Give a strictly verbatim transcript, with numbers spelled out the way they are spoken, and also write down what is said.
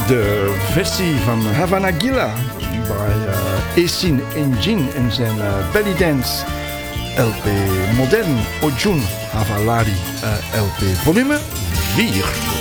de versie van Havana Gila bij uh, Esin Engin en zijn uh, Belly Dance L P Modern Ojun Havalari uh, L P volume vier.